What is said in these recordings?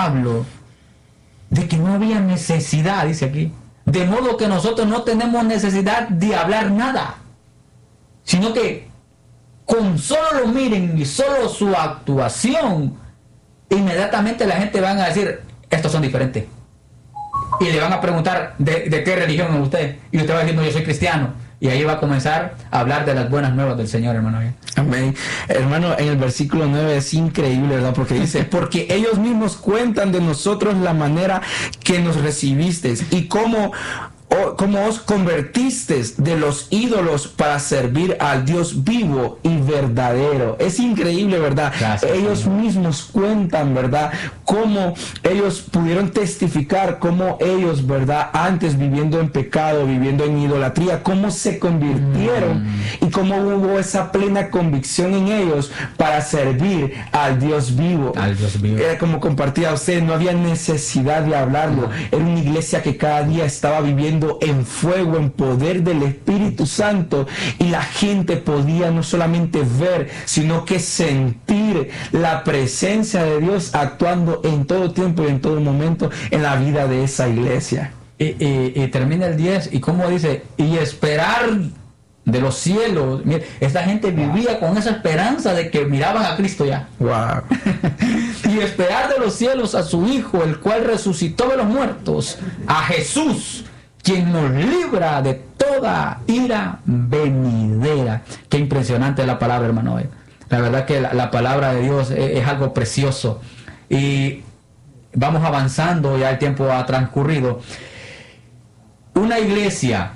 Pablo de que no había necesidad, dice aquí, de modo que nosotros no tenemos necesidad de hablar nada, sino que con solo lo miren y solo su actuación, inmediatamente la gente van a decir, estos son diferentes. Y le van a preguntar, ¿de qué religión es usted? Y usted va a decir, no, yo soy cristiano. Y ahí va a comenzar a hablar de las buenas nuevas del Señor, hermano. Amén. Hermano, en el versículo 9 es increíble, ¿verdad? Porque dice, porque ellos mismos cuentan de nosotros la manera que nos recibisteis y cómo os convertisteis de los ídolos para servir al Dios vivo y verdadero. Es increíble, ¿verdad? Gracias, ellos Señor. mismos cuentan, ¿verdad? Cómo ellos pudieron testificar, cómo ellos, ¿verdad? Antes viviendo en pecado, viviendo en idolatría, cómo se convirtieron y cómo hubo esa plena convicción en ellos para servir al Dios vivo. Al Dios vivo. Era como compartía usted, no había necesidad de hablarlo. Era una iglesia que cada día estaba viviendo en fuego, en poder del Espíritu Santo, y la gente podía no solamente ver, sino que sentir la presencia de Dios actuando en todo tiempo y en todo momento en la vida de esa iglesia. Y termina el 10 y como dice, y esperar de los cielos. Mire, esta gente vivía con esa esperanza de que miraban a Cristo ya. Wow. Y esperar de los cielos a su Hijo, el cual resucitó de los muertos, a Jesús, quien nos libra de toda ira venidera. Qué impresionante la palabra, hermano. La verdad que la palabra de Dios es algo precioso. Y vamos avanzando, ya el tiempo ha transcurrido. Una iglesia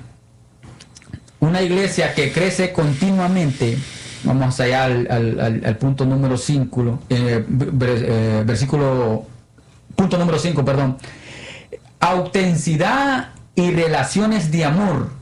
que crece continuamente. Vamos allá al punto número 5, punto número 5, perdón. Autenticidad y relaciones de amor.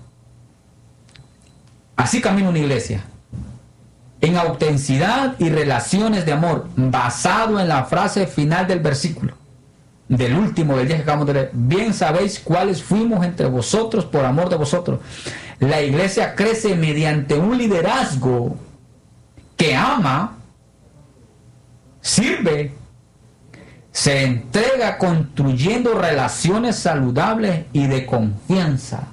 Así camina una iglesia. En autenticidad y relaciones de amor, basado en la frase final del versículo, del último del día que acabamos de leer. Bien sabéis cuáles fuimos entre vosotros por amor de vosotros. La iglesia crece mediante un liderazgo que ama, sirve, se entrega construyendo relaciones saludables y de confianza.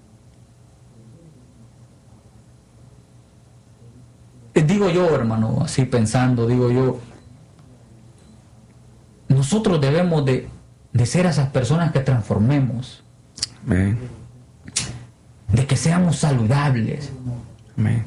Digo yo, hermano, así pensando, digo yo, nosotros debemos de ser esas personas que transformemos. Amén. De que seamos saludables. Amén.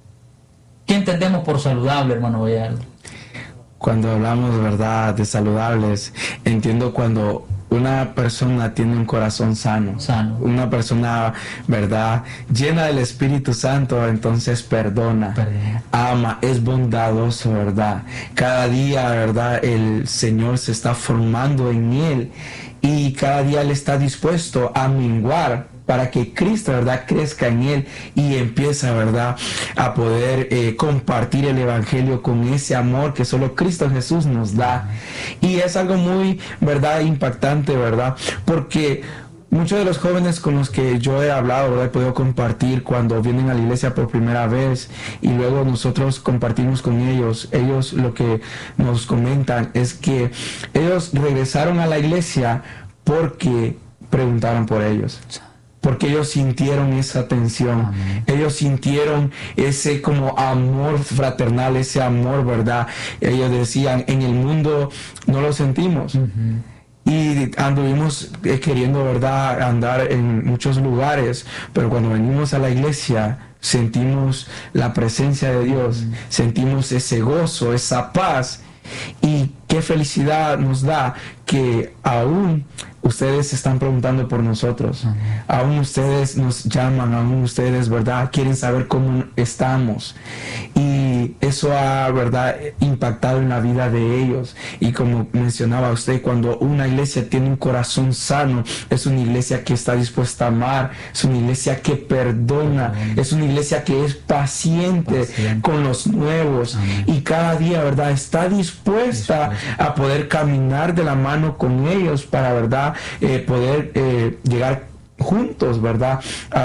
¿Qué entendemos por saludable, hermano Vallardo? Cuando hablamos, ¿verdad?, de saludables, entiendo cuando una persona tiene un corazón sano, una persona, ¿verdad?, llena del Espíritu Santo, entonces perdona, ama, es bondadoso, ¿verdad? Cada día, ¿verdad?, el Señor se está formando en él y cada día él está dispuesto a menguar para que Cristo, ¿verdad?, crezca en él y empieza, ¿verdad?, a poder compartir el Evangelio con ese amor que solo Cristo Jesús nos da. Y es algo muy, ¿verdad?, impactante, ¿verdad?, porque muchos de los jóvenes con los que yo he hablado, ¿verdad?, he podido compartir cuando vienen a la iglesia por primera vez y luego nosotros compartimos con ellos lo que nos comentan es que ellos regresaron a la iglesia porque preguntaron por ellos. Porque ellos sintieron esa tensión. Amén. Ellos sintieron ese como amor fraternal, ese amor, ¿verdad? Ellos decían, en el mundo no lo sentimos. Y anduvimos queriendo, ¿verdad?, andar en muchos lugares, pero cuando venimos a la iglesia sentimos la presencia de Dios, sentimos ese gozo, esa paz. Y qué felicidad nos da que aún ustedes están preguntando por nosotros. Aún ustedes nos llaman, aún ustedes, ¿verdad?, quieren saber cómo estamos. Y eso ha, ¿verdad?, impactado en la vida de ellos. Y como mencionaba usted, cuando una iglesia tiene un corazón sano, es una iglesia que está dispuesta a amar, es una iglesia que perdona, es una iglesia que es paciente con los nuevos. Y cada día, ¿verdad?, está dispuesta a poder caminar de la mano con ellos para, ¿verdad?, poder llegar juntos, ¿verdad?,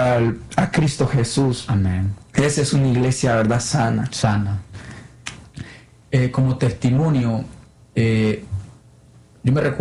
a Cristo Jesús. Amén. Esa es una iglesia, ¿verdad?, sana. Como testimonio, yo me recuerdo